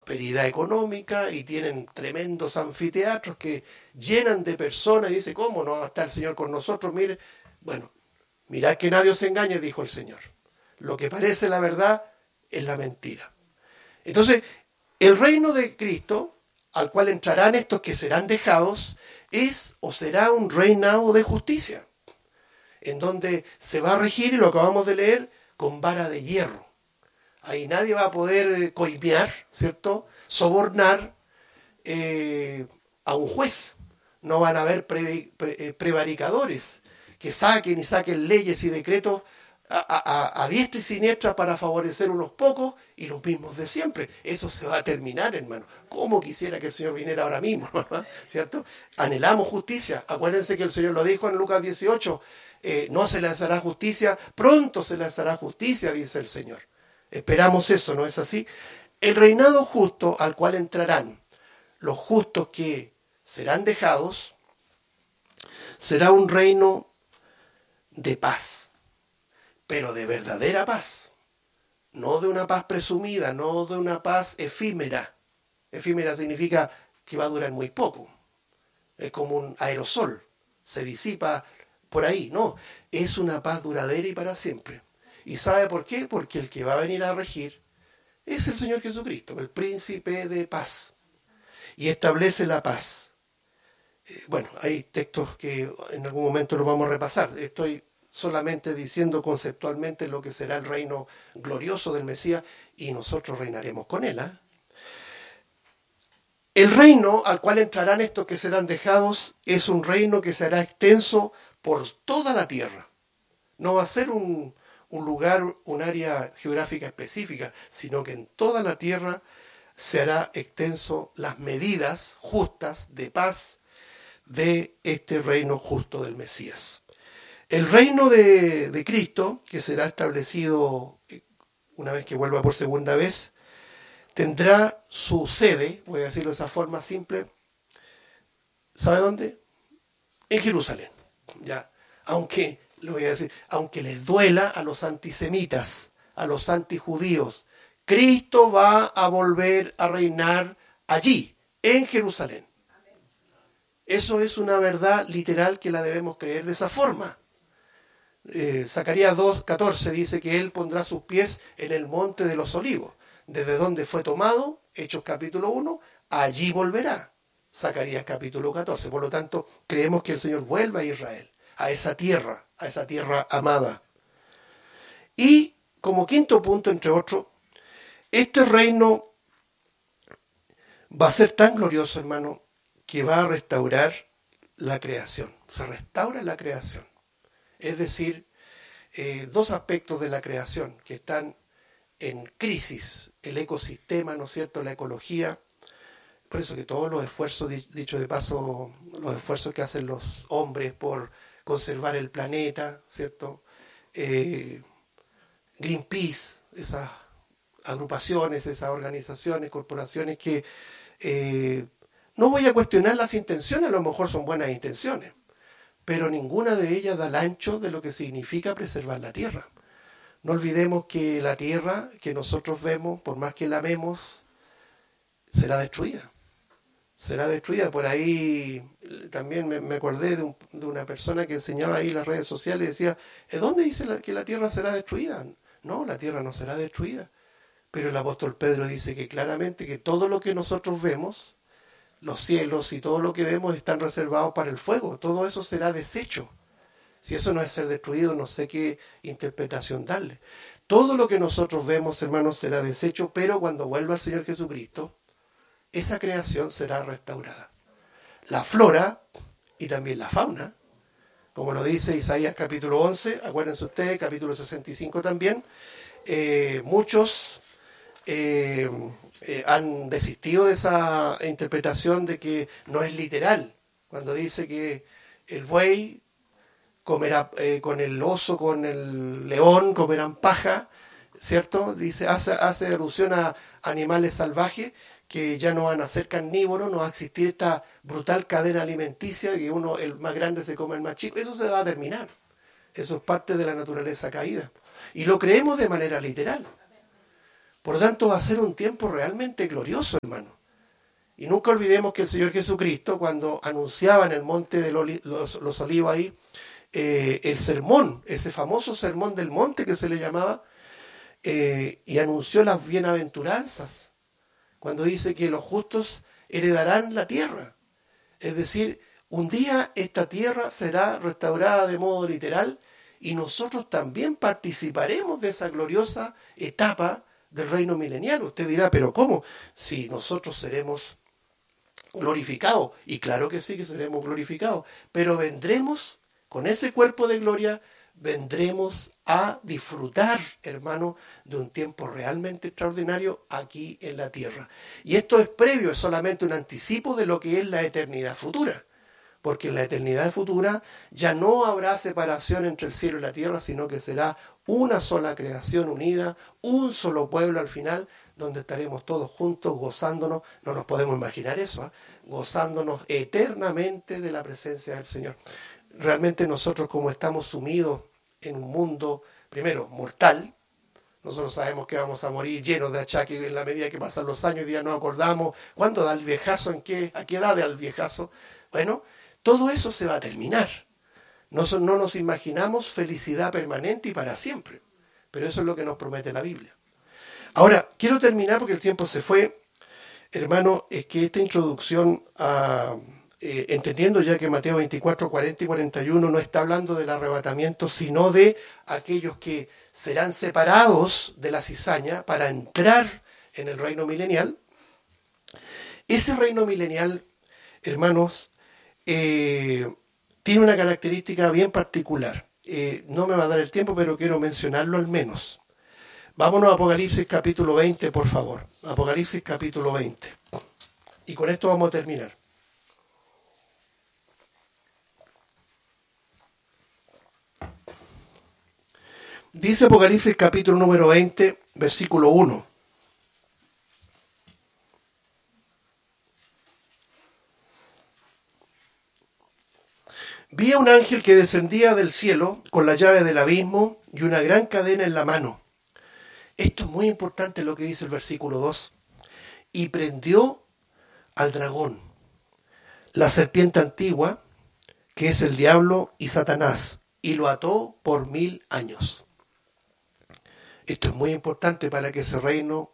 prosperidad económica y tienen tremendos anfiteatros que llenan de personas y dice, ¿cómo no va a estar el Señor con nosotros? Mire, bueno, mirad que nadie os engañe, dijo el Señor. Lo que parece la verdad es la mentira. Entonces, el reino de Cristo, al cual entrarán estos que serán dejados, es o será un reinado de justicia, en donde se va a regir, y lo acabamos de leer, con vara de hierro. Ahí nadie va a poder coimear, ¿cierto? Sobornar a un juez. No van a haber prevaricadores que saquen y saquen leyes y decretos a diestra y siniestra para favorecer unos pocos y los mismos de siempre. Eso se va a terminar, hermano. ¿Cómo quisiera que el Señor viniera ahora mismo? ¿Cierto? Anhelamos justicia. Acuérdense que el Señor lo dijo en Lucas 18. No se les hará justicia, pronto se les hará justicia, dice el Señor. Esperamos eso, ¿no es así? El reinado justo al cual entrarán los justos que serán dejados será un reino de paz, pero de verdadera paz, no de una paz presumida, no de una paz efímera. Efímera significa que va a durar muy poco, es como un aerosol, se disipa por ahí. No, es una paz duradera y para siempre. ¿Y sabe por qué? Porque el que va a venir a regir es el Señor Jesucristo, el príncipe de paz, y establece la paz. Bueno, hay textos que en algún momento los vamos a repasar. Estoy solamente diciendo conceptualmente lo que será el reino glorioso del Mesías, y nosotros reinaremos con él. El reino al cual entrarán estos que serán dejados es un reino que será extenso por toda la tierra. No va a ser un lugar, un área geográfica específica, sino que en toda la tierra se hará extenso las medidas justas de paz de este reino justo del Mesías. El reino de Cristo, que será establecido una vez que vuelva por segunda vez, tendrá su sede, voy a decirlo de esa forma simple, ¿sabe dónde? En Jerusalén. Ya, aunque, lo voy a decir, aunque les duela a los antisemitas, a los antijudíos, Cristo va a volver a reinar allí, en Jerusalén. Eso es una verdad literal que la debemos creer de esa forma. Zacarías 2:14 dice que Él pondrá sus pies en el monte de los olivos, desde donde fue tomado, Hechos capítulo 1, allí volverá. Zacarías capítulo 14. Por lo tanto, creemos que el Señor vuelva a Israel, a esa tierra amada. Y como quinto punto, entre otros, este reino va a ser tan glorioso, hermano, que va a restaurar la creación. Se restaura la creación. Es decir, dos aspectos de la creación que están en crisis: el ecosistema, ¿no es cierto?, la ecología. Por eso que todos los esfuerzos, dicho de paso, los esfuerzos que hacen los hombres por conservar el planeta, ¿cierto? Greenpeace, esas agrupaciones, esas organizaciones, corporaciones que no voy a cuestionar las intenciones, a lo mejor son buenas intenciones, pero ninguna de ellas da el ancho de lo que significa preservar la tierra. No olvidemos que la tierra que nosotros vemos, por más que la vemos, será destruida. Será destruida. Por ahí también me acordé de una persona que enseñaba ahí en las redes sociales y decía, ¿dónde dice que la tierra será destruida? No, la tierra no será destruida. Pero el apóstol Pedro dice que claramente que todo lo que nosotros vemos, los cielos y todo lo que vemos, están reservados para el fuego. Todo eso será deshecho. Si eso no es ser destruido, no sé qué interpretación darle. Todo lo que nosotros vemos, hermanos, será deshecho, pero cuando vuelva el Señor Jesucristo, esa creación será restaurada. La flora y también la fauna, como lo dice Isaías capítulo 11, acuérdense ustedes, capítulo 65 también, muchos han desistido de esa interpretación de que no es literal, cuando dice que el buey comerá, con el oso, con el león comerán paja, ¿cierto? Dice, hace alusión a animales salvajes que ya no van a ser carnívoros, no va a existir esta brutal cadena alimenticia, que el más grande se come el más chico. Eso se va a terminar. Eso es parte de la naturaleza caída. Y lo creemos de manera literal. Por lo tanto, va a ser un tiempo realmente glorioso, hermano. Y nunca olvidemos que el Señor Jesucristo, cuando anunciaba en el monte de los Olivos ahí, el sermón, ese famoso sermón del monte que se le llamaba, y anunció las bienaventuranzas, cuando dice que los justos heredarán la tierra. Es decir, un día esta tierra será restaurada de modo literal y nosotros también participaremos de esa gloriosa etapa del reino milenial. Usted dirá, ¿pero cómo? Si nosotros seremos glorificados. Y claro que sí que seremos glorificados. Pero vendremos con ese cuerpo de gloria, vendremos a disfrutar, hermano, de un tiempo realmente extraordinario aquí en la tierra. Y esto es previo, es solamente un anticipo de lo que es la eternidad futura. Porque en la eternidad futura ya no habrá separación entre el cielo y la tierra, sino que será una sola creación unida, un solo pueblo al final, donde estaremos todos juntos gozándonos, no nos podemos imaginar eso, gozándonos eternamente de la presencia del Señor. Realmente nosotros, como estamos sumidos en un mundo, primero, mortal, nosotros sabemos que vamos a morir llenos de achaques en la medida que pasan los años y ya no acordamos cuándo da el viejazo, a qué edad da el viejazo. Bueno, todo eso se va a terminar. No nos imaginamos felicidad permanente y para siempre. Pero eso es lo que nos promete la Biblia. Ahora, quiero terminar porque el tiempo se fue. Hermano, es que esta introducción, entendiendo ya que Mateo 24, 40 y 41 no está hablando del arrebatamiento, sino de aquellos que serán separados de la cizaña para entrar en el reino milenial. Ese reino milenial, hermanos, tiene una característica bien particular. No me va a dar el tiempo, pero quiero mencionarlo al menos. Vámonos a Apocalipsis capítulo 20, por favor. Apocalipsis capítulo 20. Y con esto vamos a terminar. Dice Apocalipsis capítulo número 20, versículo 1. Vi a un ángel que descendía del cielo con la llave del abismo y una gran cadena en la mano. Esto es muy importante lo que dice el versículo 2. Y prendió al dragón, la serpiente antigua, que es el diablo y Satanás, y lo ató por 1000 años. Esto es muy importante para que ese reino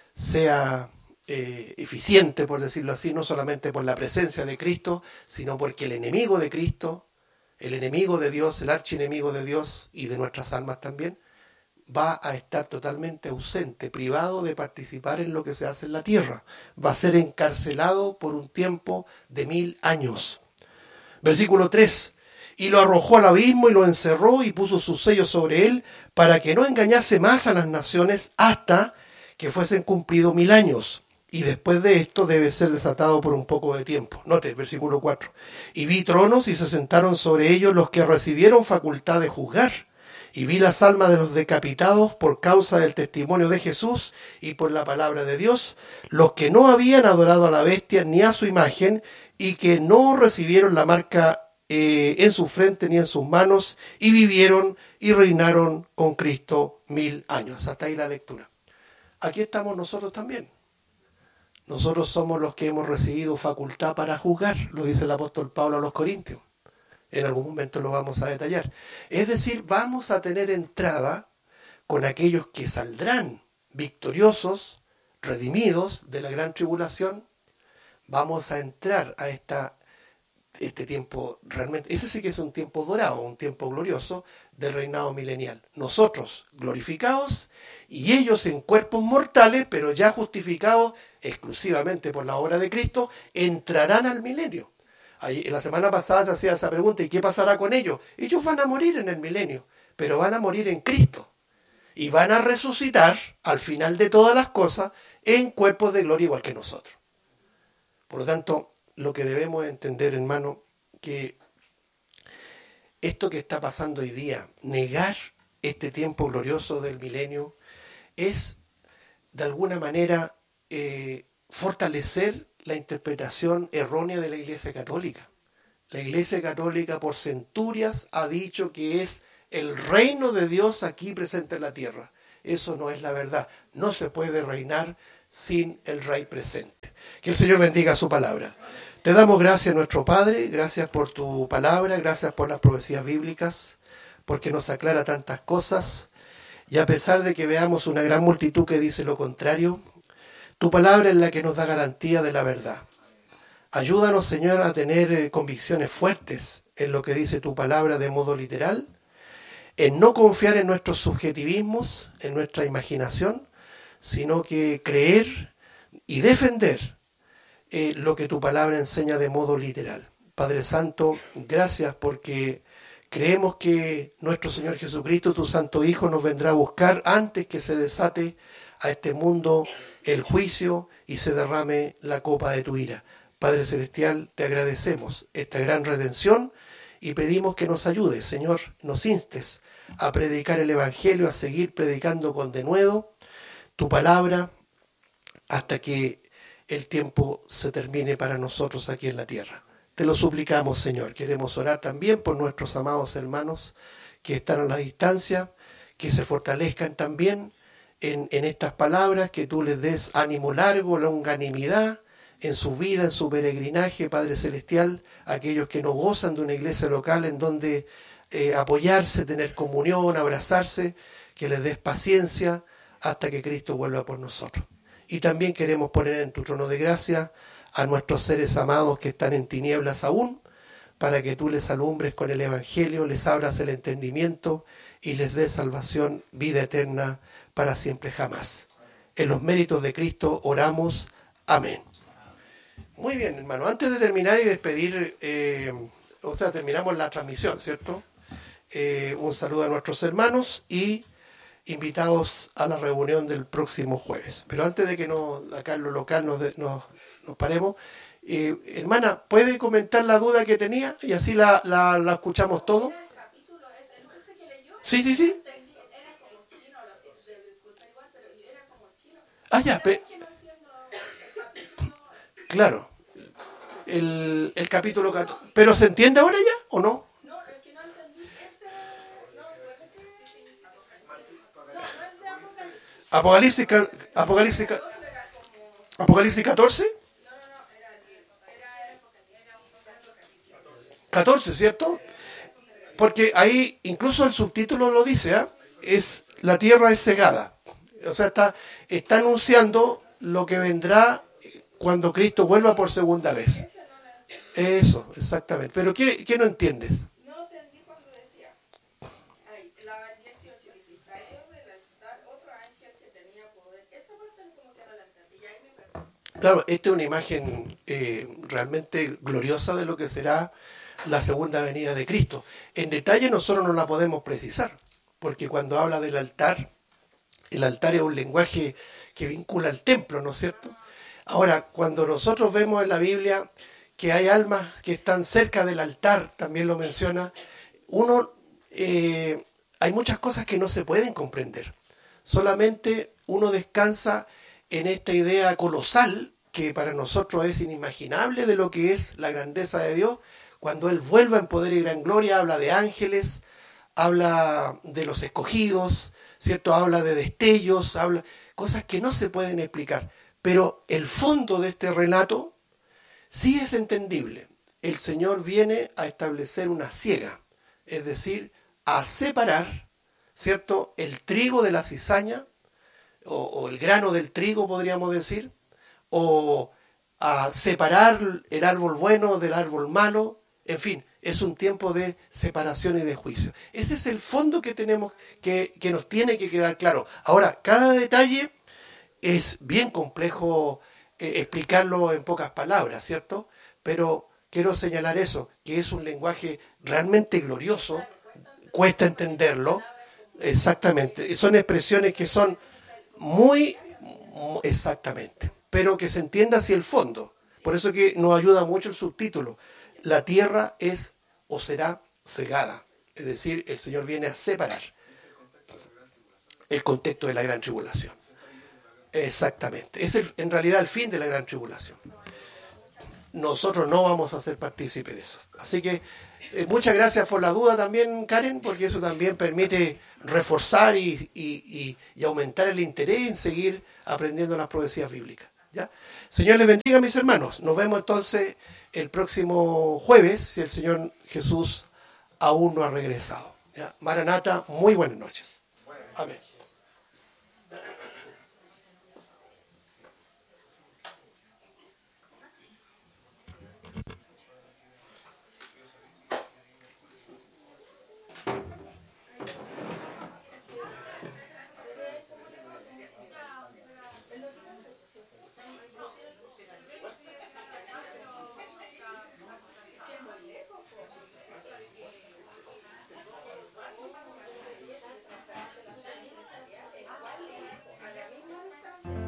sea eficiente, por decirlo así, no solamente por la presencia de Cristo, sino porque el enemigo de Cristo, el enemigo de Dios, el archienemigo de Dios y de nuestras almas también, va a estar totalmente ausente, privado de participar en lo que se hace en la tierra. Va a ser encarcelado por un tiempo de 1000 años. Versículo 3. Y lo arrojó al abismo y lo encerró y puso sus sellos sobre él para que no engañase más a las naciones hasta que fuesen cumplidos 1000 años. Y después de esto debe ser desatado por un poco de tiempo. Note, versículo 4. Y vi tronos y se sentaron sobre ellos los que recibieron facultad de juzgar. Y vi las almas de los decapitados por causa del testimonio de Jesús y por la palabra de Dios, los que no habían adorado a la bestia ni a su imagen y que no recibieron la marca en su frente ni en sus manos, y vivieron y reinaron con Cristo 1000 años. Hasta ahí la lectura. Aquí estamos nosotros también. Nosotros somos los que hemos recibido facultad para juzgar, lo dice el apóstol Pablo a los Corintios. En algún momento lo vamos a detallar. Es decir, vamos a tener entrada con aquellos que saldrán victoriosos, redimidos de la gran tribulación. Vamos a entrar a este tiempo realmente, ese sí que es un tiempo dorado, un tiempo glorioso del reinado milenial. Nosotros glorificados y ellos en cuerpos mortales, pero ya justificados exclusivamente por la obra de Cristo, entrarán al milenio. Ahí, en la semana pasada se hacía esa pregunta, ¿y qué pasará con ellos? Ellos van a morir en el milenio, pero van a morir en Cristo. Y van a resucitar al final de todas las cosas en cuerpos de gloria igual que nosotros. Por lo tanto, lo que debemos entender, hermano, que esto que está pasando hoy día, negar este tiempo glorioso del milenio, es de alguna manera fortalecer la interpretación errónea de la Iglesia Católica. La Iglesia Católica por centurias ha dicho que es el reino de Dios aquí presente en la tierra. Eso no es la verdad. No se puede reinar sin el Rey presente. Que el Señor bendiga su palabra. Te damos gracias, nuestro Padre, gracias por tu palabra, gracias por las profecías bíblicas, porque nos aclara tantas cosas. Y a pesar de que veamos una gran multitud que dice lo contrario, tu palabra es la que nos da garantía de la verdad. Ayúdanos, Señor, a tener convicciones fuertes en lo que dice tu palabra de modo literal, en no confiar en nuestros subjetivismos, en nuestra imaginación, sino que creer y defender lo que tu palabra enseña de modo literal. Padre Santo, gracias porque creemos que nuestro Señor Jesucristo, tu Santo Hijo, nos vendrá a buscar antes que se desate a este mundo el juicio y se derrame la copa de tu ira. Padre Celestial, te agradecemos esta gran redención y pedimos que nos ayudes, Señor, nos instes a predicar el Evangelio, a seguir predicando con denuedo tu palabra hasta que el tiempo se termine para nosotros aquí en la tierra. Te lo suplicamos, Señor. Queremos orar también por nuestros amados hermanos que están a la distancia, que se fortalezcan también en estas palabras, que tú les des ánimo largo, longanimidad en su vida, en su peregrinaje, Padre Celestial, aquellos que no gozan de una iglesia local en donde apoyarse, tener comunión, abrazarse, que les des paciencia hasta que Cristo vuelva por nosotros. Y también queremos poner en tu trono de gracia a nuestros seres amados que están en tinieblas aún, para que tú les alumbres con el Evangelio, les abras el entendimiento y les des salvación, vida eterna, para siempre jamás. En los méritos de Cristo oramos. Amén. Muy bien, hermano. Antes de terminar y despedir, terminamos la transmisión, ¿cierto? Un saludo a nuestros hermanos y invitados a la reunión del próximo jueves. Pero antes de que acá en lo local nos paremos, hermana, ¿puede comentar la duda que tenía? Y así la escuchamos todo. Sí. Ah, ya, claro. El capítulo 14. ¿Pero se entiende ahora ya o no? No, es que no entendí ese. Apocalipsis 14. 14, ¿cierto? Porque ahí incluso el subtítulo lo dice, es la tierra es cegada. O sea, está anunciando lo que vendrá cuando Cristo vuelva por segunda vez. Eso, exactamente. Pero ¿qué no entiendes? No entendí cuando decía, la 18 dice, salió del altar otro ángel que tenía poder. Esa parte como que no la entendí, y ahí me perdí. Claro, esta es una imagen realmente gloriosa de lo que será la segunda venida de Cristo. En detalle nosotros no la podemos precisar, porque cuando habla del altar, el altar es un lenguaje que vincula al templo, ¿no es cierto? Ahora, cuando nosotros vemos en la Biblia que hay almas que están cerca del altar, también lo menciona, hay muchas cosas que no se pueden comprender. Solamente uno descansa en esta idea colosal, que para nosotros es inimaginable, de lo que es la grandeza de Dios. Cuando Él vuelva en poder y gran gloria, habla de ángeles, habla de los escogidos, ¿cierto? Habla de destellos, habla cosas que no se pueden explicar. Pero el fondo de este relato sí es entendible. El Señor viene a establecer una siega, es decir, a separar, ¿cierto?, el trigo de la cizaña, o el grano del trigo, podríamos decir, o a separar el árbol bueno del árbol malo. En fin, es un tiempo de separación y de juicio. Ese es el fondo que tenemos, que nos tiene que quedar claro. Ahora, cada detalle es bien complejo explicarlo en pocas palabras, ¿cierto? Pero quiero señalar eso, que es un lenguaje realmente glorioso, cuesta entenderlo, exactamente. Son expresiones que son muy exactamente, pero que se entienda así el fondo. Por eso que nos ayuda mucho el subtítulo. La tierra es o será cegada. Es decir, el Señor viene a separar el contexto de la gran tribulación. Exactamente. Es en realidad el fin de la gran tribulación. nosotros no vamos a ser partícipes de eso. Así que muchas gracias por la duda también, Karen, porque eso también permite reforzar y aumentar el interés en seguir aprendiendo las profecías bíblicas. ¿Ya? Señor les bendiga, mis hermanos. Nos vemos entonces el próximo jueves, si el Señor Jesús aún no ha regresado. ¿Ya? Maranata, muy buenas noches. Amén.